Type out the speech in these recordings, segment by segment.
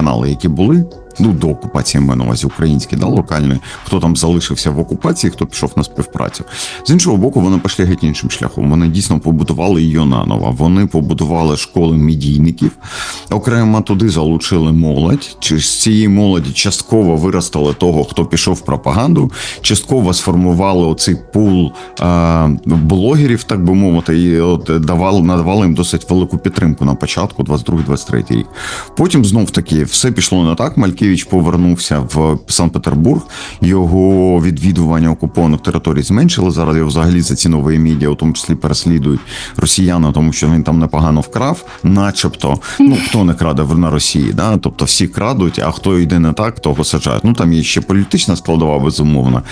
телеграм-канали, які були, до окупації, маю на увазі, українські, локальні, хто там залишився в окупації, хто пішов на співпрацю. З іншого боку, вони пішли геть іншим шляхом. Вони дійсно побудували її наново. Вони побудували школи медійників, окремо туди залучили молодь. З цієї молоді частково виростили того, хто пішов в пропаганду, частково сформували оцей пул блогерів, так би мовити, і надавали їм досить велику підтримку на початку, 22-23 рік. Потім знов-таки все пішло не так. Малькевич повернувся в Санкт-Петербург, його відвідування окупованих територій зменшили, зараз його взагалі за ці нові медіа, у тому числі переслідують росіяни, тому що він там непогано вкрав, начебто, хто не краде на Росії, тобто всі крадуть, а хто йде не так, того саджають. Там є ще політична складова, безумовно,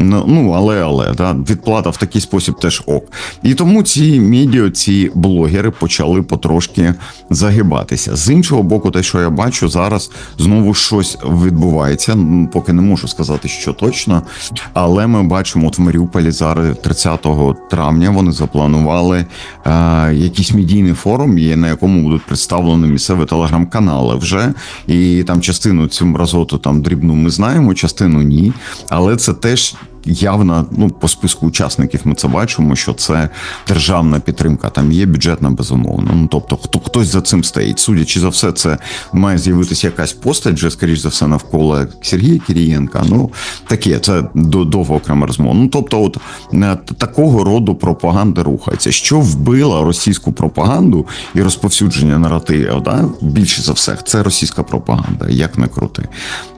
але, відплата в такий спосіб теж ок. І тому ці медіа, ці блогери почали потрошки загибатися. З іншого боку, те, що я бачу зараз, знову щось відбувається, поки не можу сказати, що точно, але ми бачимо, от в Маріуполі зараз 30 травня вони запланували якийсь медійний форум, на якому будуть представлені місцеві телеграм-канали вже, і там частину цю мразоту там дрібну ми знаємо, частину ні, але це теж явно, по списку учасників ми це бачимо, що це державна підтримка, там є бюджетна, безумовно. Тобто, хтось за цим стоїть. Судячи за все, це має з'явитися якась постать, вже, скоріш за все, навколо Сергія Кирієнка. Таке, це довго окрема розмова. Тобто, такого роду пропаганда рухається. Що вбило російську пропаганду і розповсюдження наративів, більше за все, це російська пропаганда, як не крути.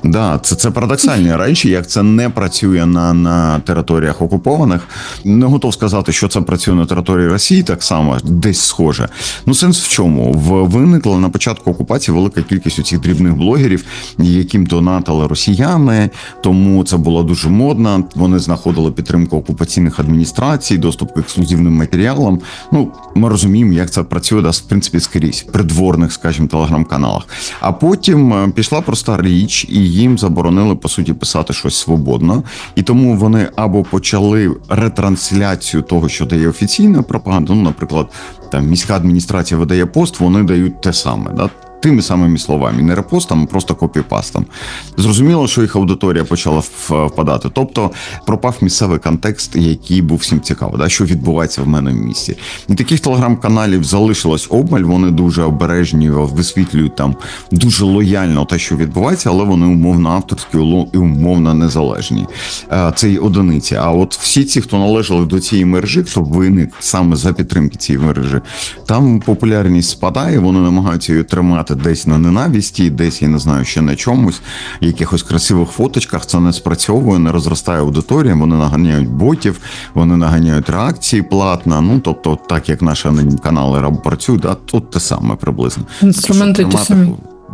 Це парадоксальні речі, як це не працює на територіях окупованих. Не готов сказати, що це працює на території Росії так само, десь схоже. Сенс в чому? Виникла на початку окупації велика кількість оцих дрібних блогерів, яким донатили росіяни, тому це було дуже модно. Вони знаходили підтримку окупаційних адміністрацій, доступ к ексклюзивним матеріалам. Ми розуміємо, як це працює, в принципі, скрізь, придворних, скажімо, телеграм-каналах. А потім пішла проста річ, і їм заборонили, по суті, писати щось свободно. І тому вони або почали ретрансляцію того, що дає офіційна пропаганда, наприклад, там міська адміністрація видає пост, вони дають те саме, тими самими словами, не репостом, а просто копіпастом. Зрозуміло, що їх аудиторія почала впадати. Тобто пропав місцевий контекст, який був всім цікавий, що відбувається в мене в місті. І таких телеграм-каналів залишилось обмаль, вони дуже обережні, висвітлюють там дуже лояльно те, що відбувається, але вони умовно авторські і умовно незалежні. Це й одиниці. А от всі ці, хто належали до цієї мережі, хто виник саме за підтримки цієї мережі, там популярність спадає, вони намагаються її тримати десь на ненависті, десь, я не знаю, ще на чомусь, якихось красивих фоточках, це не спрацьовує, не розростає аудиторія, вони наганяють ботів, вони наганяють реакції платно, тобто так, як наші канали працюють, тут те саме приблизно. Інструменти ті самі.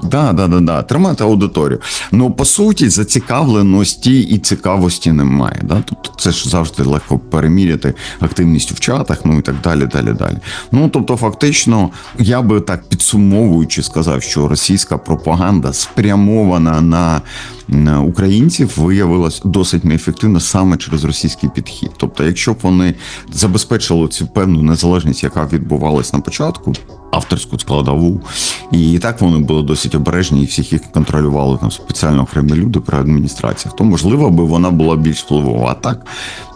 Тримати аудиторію. По суті, зацікавленості і цікавості немає. Тобто це ж завжди легко переміряти активністю в чатах, і так далі. Тобто, фактично, я би так підсумовуючи сказав, що російська пропаганда спрямована на українців виявилась досить неефективно саме через російський підхід. Тобто, якщо б вони забезпечили цю певну незалежність, яка відбувалась на початку, авторську складову, і так вони були досить обережні, і всіх їх контролювали там спеціально окремі люди при адміністраціях, то, можливо, би вона була більш впливова. А так,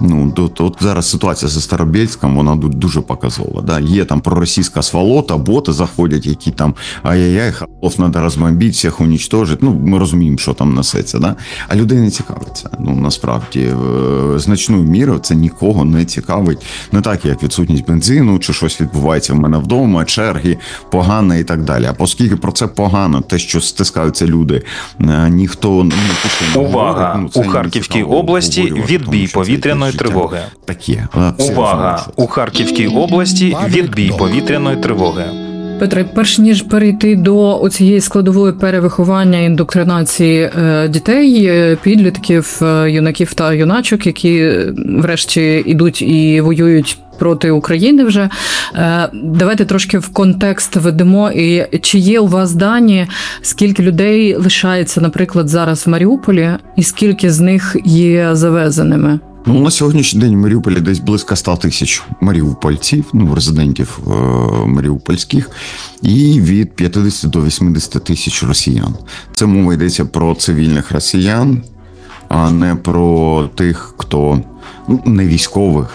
от зараз ситуація зі Старобєльськом, вона дуже показова. Є там проросійська сволота, боти заходять, які там ай-яй-яй, халов треба розбомбити, всіх унічтожити. Ми розуміємо, що там несеться. А людей не цікавиться. Насправді, значною мірою це нікого не цікавить. Не так, як відсутність бензину, чи щось відбувається в мене вдома, черги, погано і так далі. А оскільки про це погано, те, що стискаються люди, ніхто не пише. Увага! У Харківській області відбій повітряної тривоги. Таке. Увага! У Харківській області відбій повітряної тривоги. Петре, перш ніж перейти до цієї складової перевиховання, індоктринації дітей, підлітків, юнаків та юначок, які врешті йдуть і воюють проти України вже. Давайте трошки в контекст ведемо. І чи є у вас дані, скільки людей лишається, наприклад, зараз в Маріуполі, і скільки з них є завезеними? Ну, на сьогоднішній день в Маріуполі десь близько 100 тисяч маріупольців, резидентів маріупольських, і від 50 до 80 тисяч росіян. Це мова йдеться про цивільних росіян, а не про тих, хто не військових,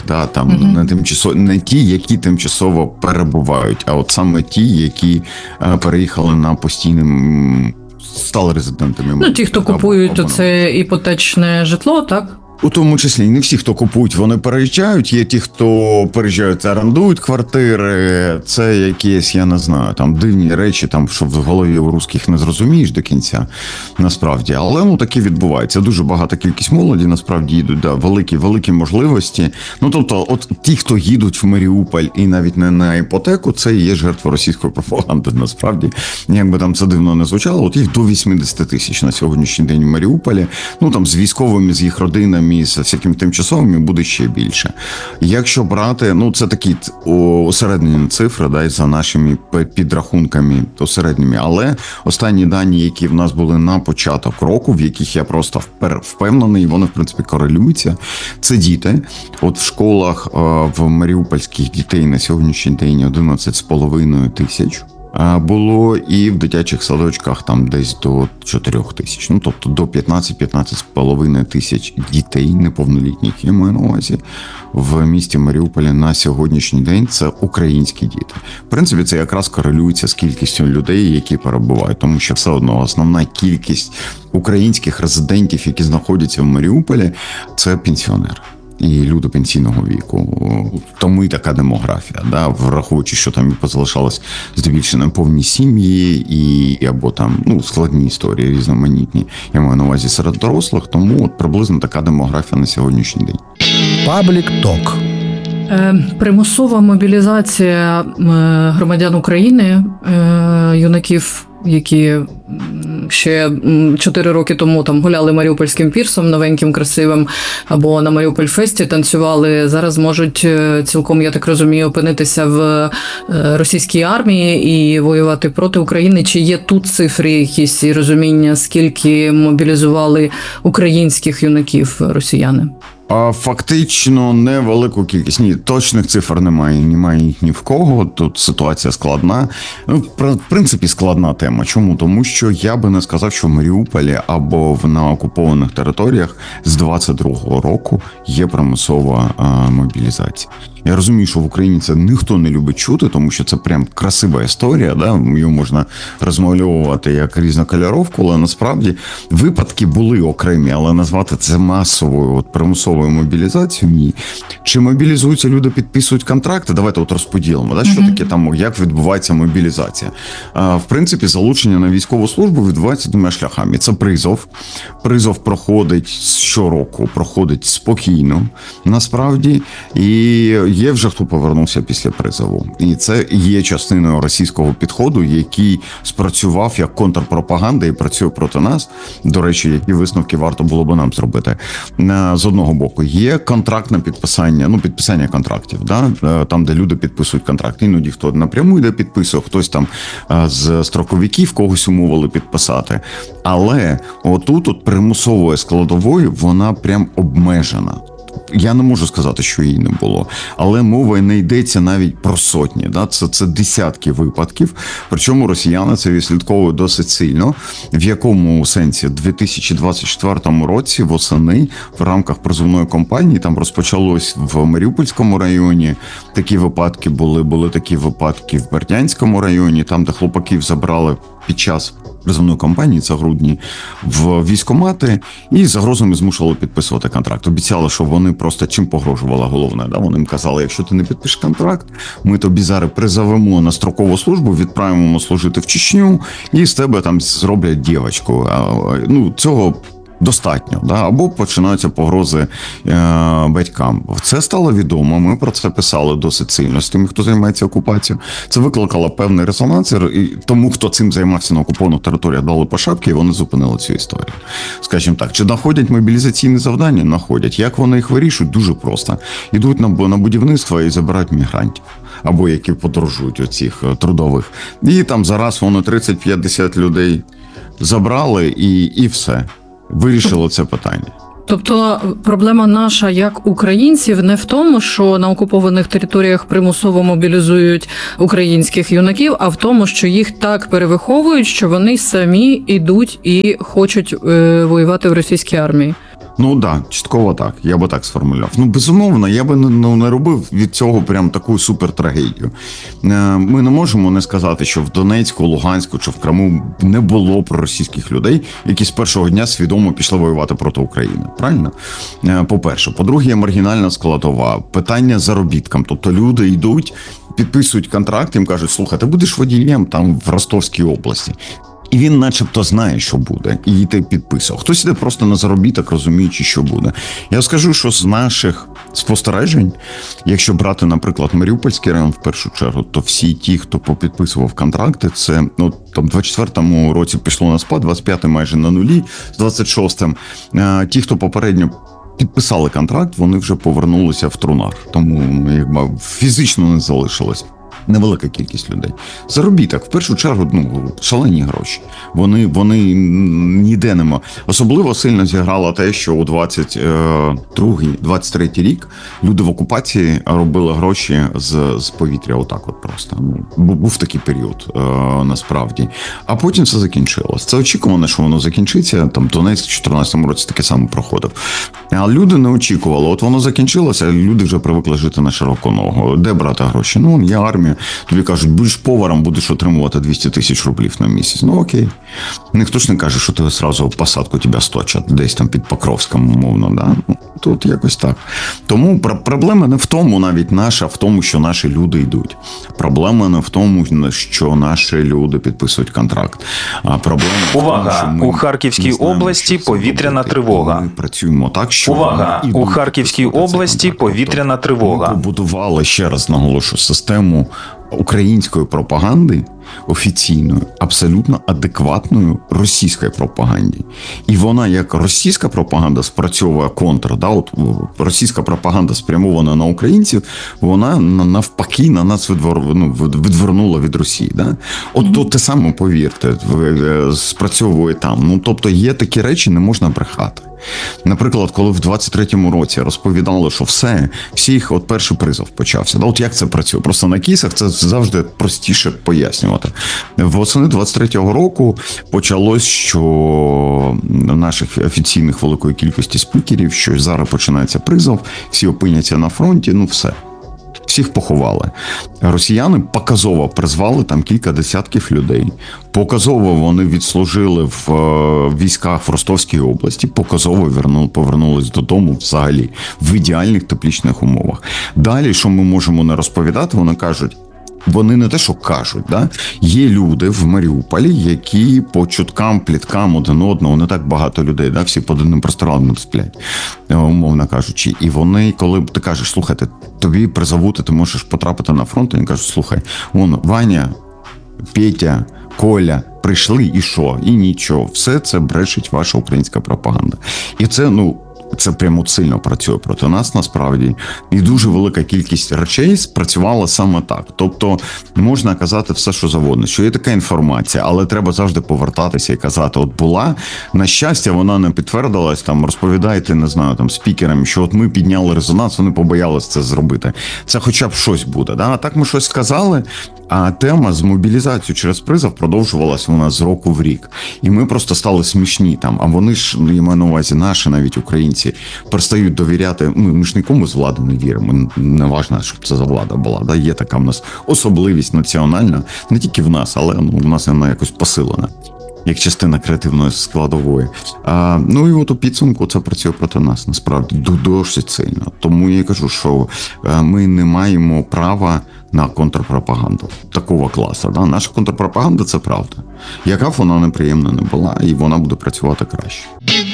не ті, які тимчасово перебувають, а от саме ті, які переїхали на постійним, стали резидентами. Ті, хто купують оце іпотечне житло, так? У тому числі, не всі, хто купують, вони переїжджають. Є ті, хто переїжджають, орендують квартири. Це якісь, я не знаю, там дивні речі, там, що в голові у русських не зрозумієш до кінця, насправді. Але, таке відбувається. Дуже багата кількість молоді, насправді, їдуть, великі можливості. Тобто, от ті, хто їдуть в Маріуполь і навіть не на іпотеку, це і є жертва російської пропаганди, насправді. Як би там це дивно не звучало, от їх до 80 тисяч на сьогоднішній день в Маріуполі. Там з військовими, з їх родинами, і з всякими тимчасовими буде ще більше. Якщо брати, це такі усереднені цифри, за нашими підрахунками усередніми, але останні дані, які в нас були на початок року, в яких я просто впевнений, вони, в принципі, корелюються, це діти. От в школах в маріупольських дітей на сьогоднішній день 11,5 тисяч. Було і в дитячих садочках там десь до 4 тисяч. Тобто до 15-15,5 тисяч дітей неповнолітніх, я маю на увазі, в місті Маріуполі на сьогоднішній день це українські діти. В принципі, це якраз корелюється з кількістю людей, які перебувають, тому що все одно основна кількість українських резидентів, які знаходяться в Маріуполі, це пенсіонери. І люди пенсійного віку. Тому і така демографія, враховуючи, що там позалишалось здебільшого повні сім'ї і або там складні історії, різноманітні. Я маю на увазі серед дорослих, тому от приблизно така демографія на сьогоднішній день. Паблік Ток. Примусова мобілізація громадян України, юнаків, які ще 4 роки тому там гуляли Маріупольським пірсом, новеньким, красивим, або на Маріуполь-фесті танцювали, зараз можуть цілком, я так розумію, опинитися в російській армії і воювати проти України. Чи є тут цифри якісь і розуміння, скільки мобілізували українських юнаків росіяни? Фактично невелику кількість. Ні, точних цифр немає їх ні в кого. Тут ситуація складна. В принципі, складна тема. Чому? Тому що я би не сказав, що в Маріуполі або на окупованих територіях з 22-го року є примусова мобілізація. Я розумію, що в Україні це ніхто не любить чути, тому що це прям красива історія, її можна розмальовувати як різнокольоровку, але насправді випадки були окремі, але назвати це масовою примусовою мобілізацією – ні. Чи мобілізуються люди, підписують контракти? Давайте розподілимо, що таке там, як відбувається мобілізація. В принципі, залучення на військову службу відбувається 2 шляхами. Це призов. Призов проходить щороку, проходить спокійно, насправді, і є вже хто повернувся після призову. І це є частиною російського підходу, який спрацював як контрпропаганда і працює проти нас. До речі, які висновки варто було б нам зробити. З одного боку, є контрактне підписання, підписання контрактів, там, де люди підписують контракти. Іноді хто напряму йде підписує, хтось там з строковиків когось умовили підписати. Але отут примусової складової вона прям обмежена. Я не можу сказати, що її не було, але мова не йдеться навіть про сотні. Це десятки випадків, причому росіяни це відслідковують досить сильно. В якому сенсі? У 2024 році восени в рамках призовної кампанії там розпочалось в Маріупольському районі. Такі випадки були такі випадки в Бердянському районі, там, де хлопаків забрали під час призовної кампанії, це грудні, в військкомати і загрозами змушували підписувати контракт. Обіцяли, що вони просто чим погрожувала головне. Вони їм казали, якщо ти не підпишеш контракт, ми тобі зараз призовемо на строкову службу, відправимо служити в Чечню і з тебе там зроблять дівочку. Цього достатньо, або починаються погрози батькам. Це стало відомо, ми про це писали досить сильно з тими, хто займається окупацією. Це викликало певний резонанс, і тому, хто цим займався на окупованих територіях, дали по шапки, і вони зупинили цю історію. Скажімо так, чи знаходять мобілізаційні завдання? Знаходять. Як вони їх вирішують? Дуже просто. Йдуть на будівництво і забирають мігрантів. Або які подорожують оцих трудових. І там зараз вони 30-50 людей забрали і все. Вирішило це питання. Тобто проблема наша як українців не в тому, що на окупованих територіях примусово мобілізують українських юнаків, а в тому, що їх так перевиховують, що вони самі йдуть і хочуть воювати в російській армії. Ну да, частково так. Я би так сформулював. Ну, безумовно, я би не робив від цього прям таку супертрагедію. Ми не можемо не сказати, що в Донецьку, Луганську чи в Криму не було проросійських людей, які з першого дня свідомо пішли воювати проти України. Правильно? По-перше. По-друге, є маргінальна складова. Питання заробіткам. Тобто люди йдуть, підписують контракт, їм кажуть, слухай, ти будеш водієм там в Ростовській області. І він начебто знає, що буде, і ти підписав. Хтось іде просто на заробіток, розуміючи, що буде. Я скажу, що з наших спостережень, якщо брати, наприклад, Маріупольський район в першу чергу, то всі ті, хто попідписував контракти, це, ну, там, в 24-му році пішло на спад, 25-й майже на нулі, з 26-м. Ті, хто попередньо підписали контракт, вони вже повернулися в трунар. Тому, якби, фізично не залишилось. Невелика кількість людей. Заробіток, в першу чергу, ну, шалені гроші. Вони ніде нема. Особливо сильно зіграло те, що у 22-23 рік люди в окупації робили гроші з повітря, отак от просто. Був такий період, насправді. А потім все закінчилось. Це очікувано, що воно закінчиться. Там Донецьк в 2014 році таке саме проходив. А люди не очікували. От воно закінчилося, люди вже привикли жити на широку ногу. Де брати гроші? Ну, є армія. Тобі кажуть, будеш поваром, будеш отримувати 200 тисяч рублів на місяць. Ну окей. Ніхто ж не каже, що ти одразу в посадку тебе сточать, десь там під Покровськом, умовно. Да? Ну, тут якось так. Тому проблема не в тому навіть наша, в тому, що наші люди йдуть. Проблема не в тому, що наші люди підписують контракт. А проблема Увага! в тому, що У Харківській області повітряна тривога. Ми працюємо так, що... Увага! У Харківській області повітряна тривога. Ми побудували, ще раз наголошу, систему української пропаганди офіційною, абсолютно адекватною російської пропаганді. І вона, як російська пропаганда, спрацьовує контр. Да? От російська пропаганда спрямована на українців, вона навпаки на нас відвернула від Росії. Да? От то те саме, повірте, спрацьовує там. Ну, тобто є такі речі, не можна брехати. Наприклад, коли в 23-му році розповідали, що всіх от перший призов почався. Да? От як це працює? Просто на кейсах це завжди простіше пояснювати. Восени 23-го року почалось, що наших офіційних великої кількості спікерів, що зараз починається призов, всі опиняться на фронті, ну все. Всіх поховали. Росіяни показово призвали там кілька десятків людей. Показово вони відслужили в військах в Ростовській області. Показово повернулись додому взагалі в ідеальних теплічних умовах. Далі, що ми можемо не розповідати, вони кажуть, вони не те, що кажуть, да? Є люди в Маріуполі, які по чуткам, пліткам один одного, не так багато людей, да? Всі під одним простирадлом сплять, умовно кажучи. І вони, коли ти кажеш, слухайте, тобі призовути, ти можеш потрапити на фронт, і вони кажуть, слухай, вон, Ваня, Петя, Коля прийшли і що? І нічого. Все це брешить ваша українська пропаганда. І це, ну, це прямо сильно працює проти нас, насправді. І дуже велика кількість речей спрацювала саме так. Тобто можна казати все, що завгодно, що є така інформація, але треба завжди повертатися і казати, от була, на щастя, вона не підтвердилась, там, розповідайте, не знаю, там, спікерам, що от ми підняли резонанс, вони побоялись це зробити. Це хоча б щось буде, да? А так ми щось сказали, а тема з мобілізацією через призов продовжувалася у нас з року в рік. І ми просто стали смішні там, а вони ж, я маю на увазі, наші навіть українці, перестають довіряти, ми ж нікому з влади не віримо, не важливо, щоб це за влада була, да? Є така в нас особливість національна, не тільки в нас, але в нас вона якось посилена, як частина креативної складової. Ну і от у підсумку це працює проти нас, насправді, досить сильно. Тому я кажу, що ми не маємо права на контрпропаганду такого класу. Да? Наша контрпропаганда – це правда. Яка б вона неприємна не була, і вона буде працювати краще.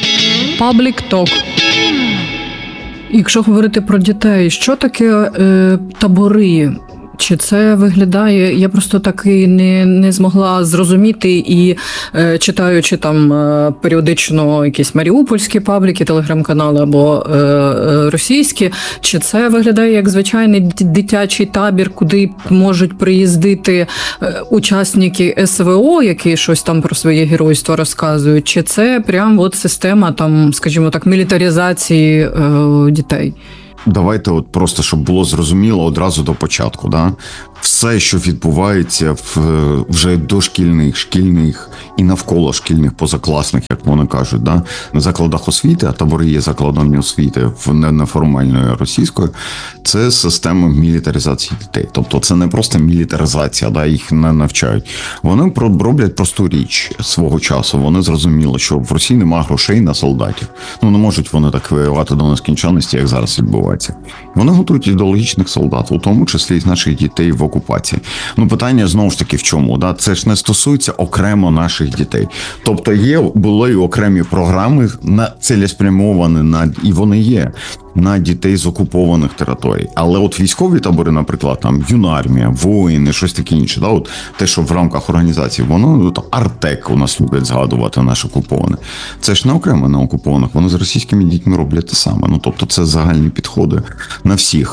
Паблік ток. Якщо говорити про дітей, що таке табори? Чи це виглядає, я просто таки не змогла зрозуміти і читаючи там періодично якісь маріупольські пабліки, телеграм-канали або російські, чи це виглядає як звичайний дитячий табір, куди можуть приїздити учасники СВО, які щось там про своє геройство розказують, чи це прям от система там, скажімо так, мілітаризації дітей? Давайте от просто, щоб було зрозуміло одразу до початку. Да? Все, що відбувається в вже дошкільних, шкільних і навколо шкільних, позакласних, як вони кажуть, да? На закладах освіти, а табори є закладами освіти в неформальної російської, це система мілітаризації дітей. Тобто це не просто мілітаризація, да? Їх не навчають. Вони роблять просту річ свого часу. Вони зрозуміли, що в Росії немає грошей на солдатів. Ну, не можуть вони так воювати до нескінченності, як зараз відбувається. Вони готують ідеологічних солдат, у тому числі і наших дітей в окупації. Ну, питання знову ж таки в чому? Да? Це ж не стосується окремо наших дітей. Тобто були окремі програми цілеспрямовані і вони є на дітей з окупованих територій. Але от військові табори, наприклад, там юнармія, воїни, щось таке інше, да? От те, що в рамках організації, воно Артек у нас люблять згадувати наш окупований. Це ж не окремо на окупованих, вони з російськими дітьми роблять те саме. Ну, тобто це загальні підходи на всіх.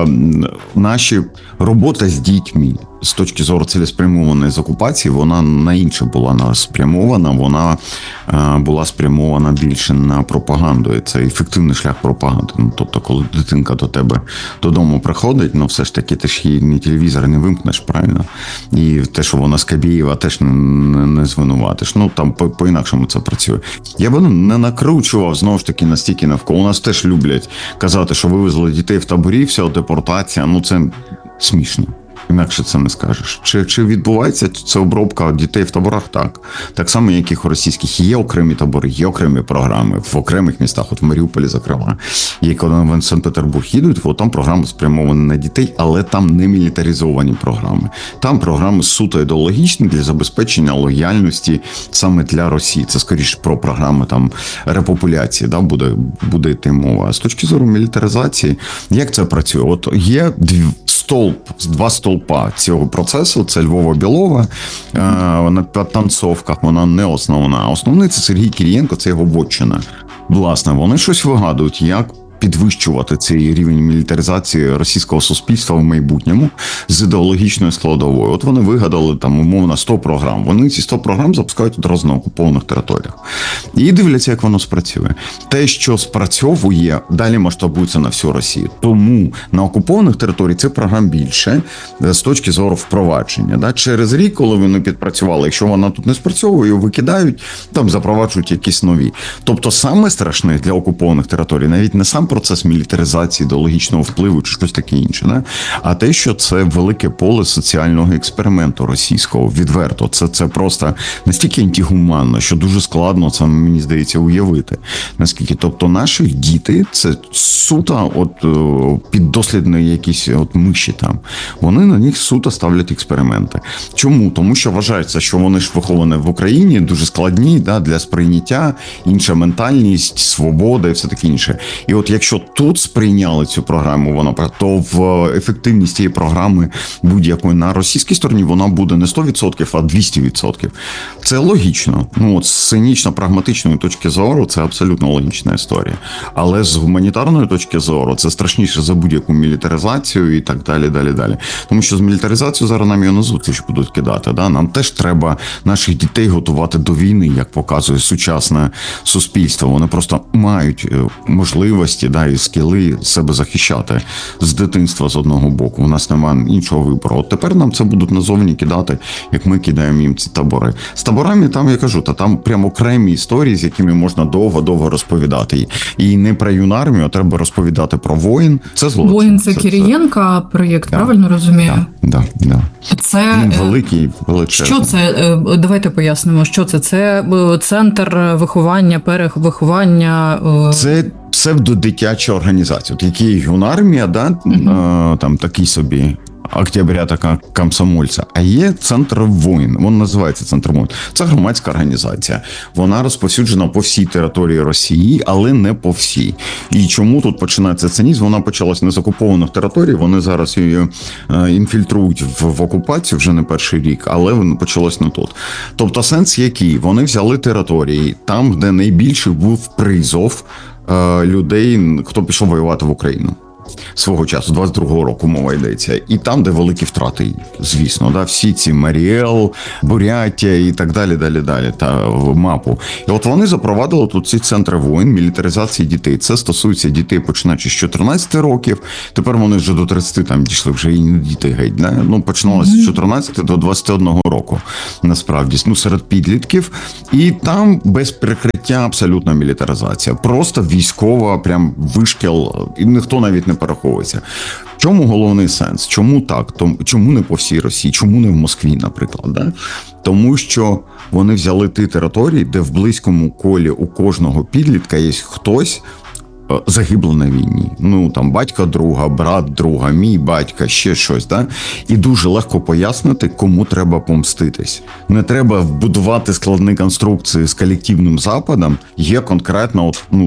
Наші робота з дітьми з точки зору цілеспрямованої з окупації, вона на інше була спрямована, вона була спрямована більше на пропаганду. І це ефективний шлях пропаганди. Ну, тобто, коли дитинка до тебе додому приходить, ну все ж таки ти ж її ні телевізор не вимкнеш, правильно? І те, що вона з Кабєєва, теж не звинуватиш. Ну, там по-інакшому це працює. Я би не накручував, знову ж таки, настільки навколо. У нас теж люблять казати, що вивезли дітей в таборі, все, депортація. Ну, це смішно. Інакше це не скажеш. Чи відбувається це обробка дітей в таборах? Так. Так само, як і в російських. Є окремі табори, є окремі програми в окремих містах, от в Маріуполі, зокрема. І коли в Санкт-Петербург їдуть, от там програми спрямовані на дітей, але там не мілітаризовані програми. Там програми суто ідеологічні для забезпечення лояльності саме для Росії. Це, скоріше, про програми там репопуляції, да, буде йти мова. А з точки зору мілітаризації, як це працює? От є два стовпа цього процесу. Це Львова-Білова на танцовках, вона не основна. Основний – це Сергій Кирієнко, це його вотчина. Власне, вони щось вигадують, як підвищувати цей рівень мілітаризації російського суспільства в майбутньому з ідеологічною складовою. От вони вигадали там умовно 100 програм. Вони ці 100 програм запускають одразу на окупованих територіях. І дивляться, як воно спрацює. Те, що спрацьовує, далі масштабується на всю Росію. Тому на окупованих територіях цих програм більше з точки зору впровадження. Да? Через рік, коли вони підпрацювали, якщо вона тут не спрацьовує, викидають, там запроваджують якісь нові. Тобто саме страшне для окупованих територій навіть не сам процес мілітаризації, ідеологічного впливу чи щось таке інше, не? А те, що це велике поле соціального експерименту російського, відверто. Це просто настільки антигуманно, що дуже складно це, мені здається, уявити. Наскільки, тобто наші діти, це суто піддослідні якісь миші там. Вони на них суто ставлять експерименти. Чому? Тому що вважається, що вони ж виховані в Україні, дуже складні, да, для сприйняття, інша ментальність, свобода і все таке інше. І от якщо тут сприйняли цю програму, то в ефективність цієї програми будь-якої на російській стороні вона буде не 100%, а 200%. Це логічно. Ну, от з цинічно-прагматичної точки зору це абсолютно логічна історія. Але з гуманітарної точки зору це страшніше за будь-яку мілітаризацію і так далі, далі. Тому що з мілітаризацією зараз нам його на зустріч будуть кидати. Да? Нам теж треба наших дітей готувати до війни, як показує сучасне суспільство. Вони просто мають можливості, да, і скіли себе захищати з дитинства з одного боку. У нас немає іншого вибору. От тепер нам це будуть назовні кидати, як ми кидаємо їм ці табори. З таборами там, я кажу, там прямо окремі історії, з якими можна довго-довго розповідати. І не про юнармію, а треба розповідати про воїн. Це злочин. Воїн – це Кирієнка проєкт, да, правильно розумію? Да. Це він величезний. Що це? Давайте пояснимо, що це. Це центр виховання, перевиховання. Це псевдодитяча організація. От який юнармія, да, там такий собі Октября та комсомольця, а є центр воїн. Він називається центр воїн. Це громадська організація. Вона розповсюджена по всій території Росії, але не по всій. І чому тут починається цинізм? Вона почалась не з окупованих територій. Вони зараз її інфільтрують в окупацію вже не перший рік, але воно почалось не тут. Тобто сенс який? Вони взяли території там, де найбільший був призов людей, хто пішов воювати в Україну. Свого часу, 22-го року мова йдеться. І там, де великі втрати, звісно, да, всі ці Маріел, Бурятія і так далі, та мапу. І от вони запровадили тут ці центри воїн, мілітаризації дітей. Це стосується дітей, починаючи з 14 років, тепер вони вже до 30 там дійшли, вже і не діти геть. Да? Ну, починалося з 14 до 21 року, насправді, ну, серед підлітків. І там без прикриття абсолютна мілітаризація. Просто військова, прям вишкіл, і ніхто навіть не переховується. В чому головний сенс? Чому так? Чому не по всій Росії? Чому не в Москві, наприклад? Да? Тому що вони взяли ті території, де в близькому колі у кожного підлітка є хтось загиблий на війні. Ну, там, батько друга, брат друга, мій батько, ще щось, да? І дуже легко пояснити, кому треба помститись. Не треба вбудувати складні конструкції з колективним западом. Є конкретно,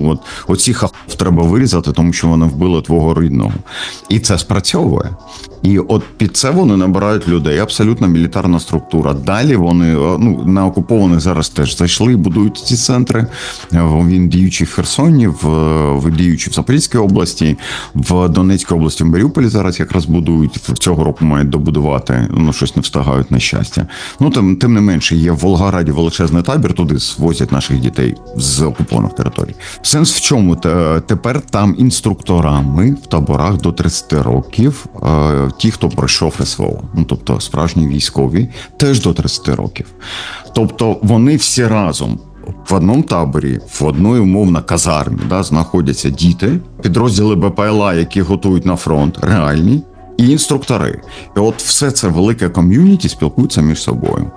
оці хахов треба вирізати, тому що вони вбили твого рідного. І це спрацьовує. І от під це вони набирають людей. Абсолютно мілітарна структура. Далі вони, на окупованих зараз теж зайшли і будують ці центри. Він діючий в Херсоні, діючий в Запорізькій області, в Донецькій області, в Маріуполі зараз якраз будують. Цього року мають добудувати, щось не встигають, на щастя. Тим не менше, є в Волгограді величезний табір, туди звозять наших дітей з окупованих територій. Сенс в чому? Тепер там інструкторами в таборах до 30 років ті, хто пройшов СВО, тобто справжні військові, теж до 30 років. Тобто вони всі разом в одному таборі, в одній умовно казармі, да, знаходяться діти, підрозділи БПЛА, які готують на фронт, реальні, і інструктори. І от все це велике ком'юніті спілкуються між собою.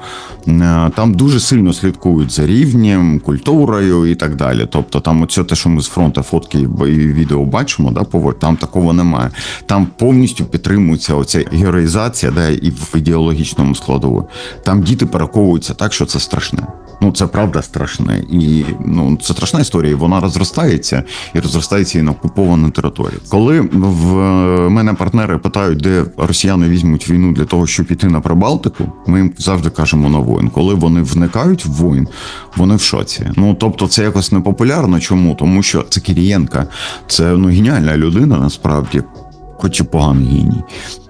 Там дуже сильно слідкують за рівнем, культурою і так далі. Тобто там оце те, що ми з фронту фотки і відео бачимо, да, там такого немає. Там повністю підтримується оця героїзація, да, і в ідеологічному складову. Там діти переховуються так, що це страшне. Це правда страшне. І це страшна історія, і вона розростається і на окупованій території. Коли в мене партнери питають, де росіяни візьмуть війну для того, щоб піти на Прибалтику, ми їм завжди кажемо на воїн. Коли вони вникають в воїн, вони в шоці. Тобто це якось непопулярно. Чому? Тому що це Кирієнко, це геніальна людина насправді, хоч і поганий геній.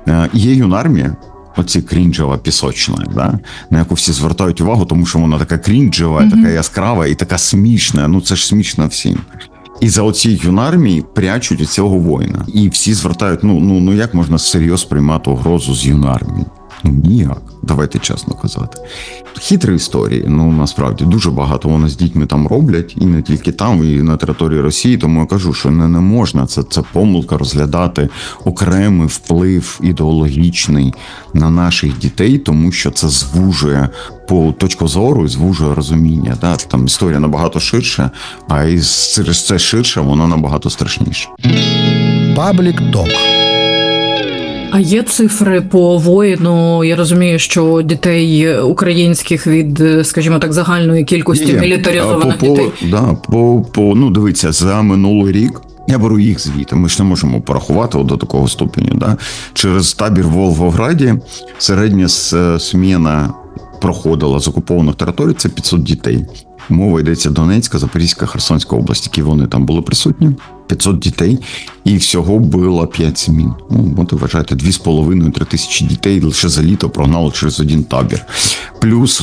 Є юнармія, оці крінжева пісочна, да? На яку всі звертають увагу, тому що вона така крінжева, така яскрава і така смішна. Це ж смішно всім. І за оцій юнармії прячуть цього воїна. І всі звертають, як можна всерйоз приймати угрозу з юнармії? Ніяк, давайте чесно казати. Хитрі історії, насправді, дуже багато вони з дітьми там роблять, і не тільки там, і на території Росії, тому я кажу, що не можна, це помилка розглядати окремий вплив ідеологічний на наших дітей, тому що це звужує по точку зору і звужує розуміння. Да? Там історія набагато ширша, а і через це ширше, вона набагато страшніша. Паблік Ток. А є цифри по воїну? Я розумію, що дітей українських від, скажімо так, загальної кількості мілітаризованих дітей. Дивіться, за минулий рік, я беру їх звідти, ми ж не можемо порахувати до такого ступеню. Да? Через табір в Волгограді середня сміна проходила з окупованих територій, це 500 дітей. Мова йдеться Донецька, Запорізька, Херсонська область, які вони там були присутні. 500 дітей, і всього було 5 змін. От вважаєте, 2,5-3 тисячі дітей лише за літо прогнали через один табір. Плюс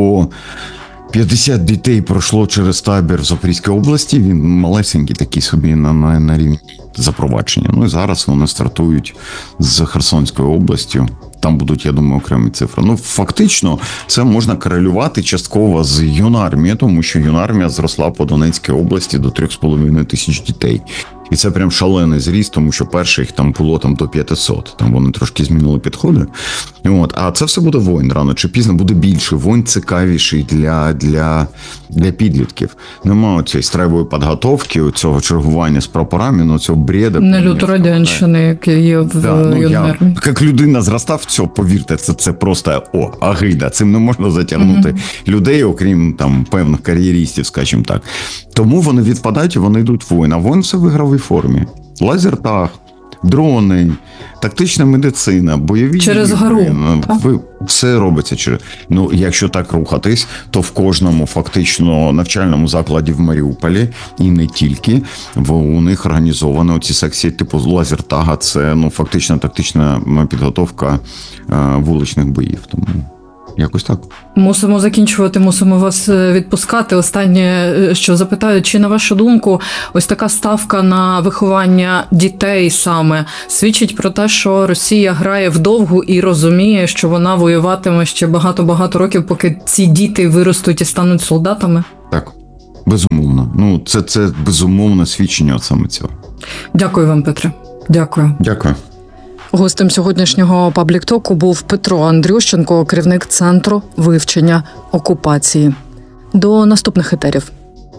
150 дітей пройшло через табір в Запорізькій області, він малесенький такий собі на рівні запровадження. І зараз вони стартують з Херсонською областю. Там будуть, я думаю, окремі цифри. Фактично, це можна корелювати частково з юнармією, тому що юнармія зросла по Донецькій області до 3,5 тисяч дітей. І це прям шалений зріст, тому що перше їх там було там до 500. Там вони трошки змінили підходи. От. А це все буде воїн рано чи пізно, буде більше. Воїн цікавіший для підлітків. Немає цієї страйбової підготовки, цього чергування з прапорами, ну цього бреда. Не люторадянщини, який є в я, як людина зростав в цього, повірте, це просто агида. Цим не можна затягнути людей, окрім там певних кар'єристів, скажімо так. Тому вони відпадають і вони йдуть в воїн. А воїн все в ігровій формі. Лазертаг, дрони, тактична медицина, бойові через ігри. гру. Все робиться через. Ну, якщо так рухатись, то в кожному фактично навчальному закладі в Маріуполі, і не тільки, у них організовано оці секції типу лазертага. Це фактично тактична підготовка вуличних боїв. Тому якось так. Мусимо закінчувати, мусимо вас відпускати. Останнє, що запитаю, чи на вашу думку, ось така ставка на виховання дітей саме свідчить про те, що Росія грає вдовгу і розуміє, що вона воюватиме ще багато-багато років, поки ці діти виростуть і стануть солдатами? Так, безумовно. Це безумовне свідчення саме цього. Дякую вам, Петре. Дякую. Дякую. Гостем сьогоднішнього паблік-току був Петро Андрющенко, керівник Центру вивчення окупації. До наступних етерів.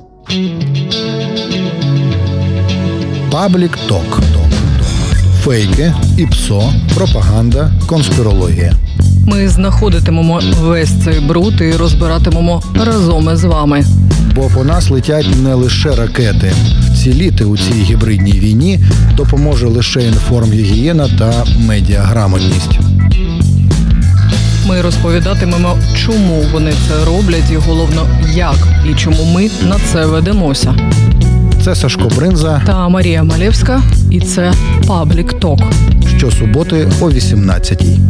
Паблік Ток. Фейки, ІПСО, пропаганда, конспірологія. Ми знаходитимемо весь цей бруд і розбиратимемо разом із вами. Бо по нас летять не лише ракети. Вціліти у цій гібридній війні допоможе лише інформгігієна та медіаграмотність. Ми розповідатимемо, чому вони це роблять і, головно, як і чому ми на це ведемося. Це Сашко Бринза Та Марія Малєвська, і це Паблік Ток. щосуботи о 18-й.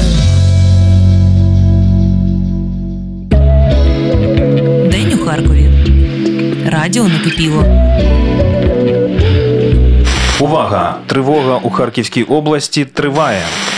День у Харкові. Радіо накипіло. Увага! Тривога у Харківській області триває.